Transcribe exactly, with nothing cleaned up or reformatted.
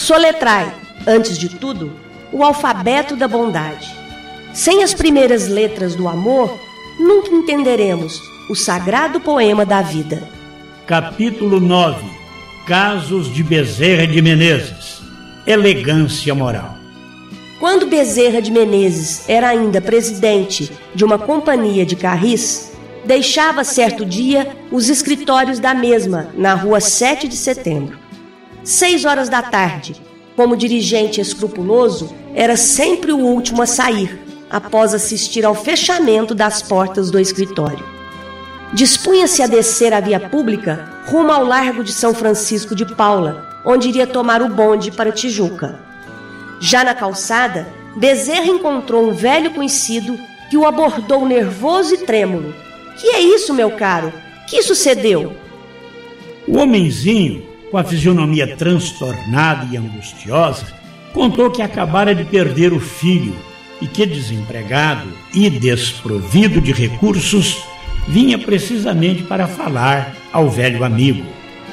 Soletrai, antes de tudo, o alfabeto da bondade. Sem as primeiras letras do amor, nunca entenderemos o sagrado poema da vida. Capítulo nove. Casos de Bezerra de Menezes. Elegância moral. Quando Bezerra de Menezes era ainda presidente de uma companhia de carris, deixava certo dia os escritórios da mesma na rua sete de setembro. Seis horas da tarde, como dirigente escrupuloso, era sempre o último a sair, após assistir ao fechamento das portas do escritório. Dispunha-se a descer a via pública rumo ao Largo de São Francisco de Paula, onde iria tomar o bonde para Tijuca. Já na calçada, Bezerra encontrou um velho conhecido que o abordou nervoso e trêmulo. Que é isso, meu caro? Que sucedeu? O homenzinho, com a fisionomia transtornada e angustiosa, contou que acabara de perder o filho e que, desempregado e desprovido de recursos, vinha precisamente para falar ao velho amigo.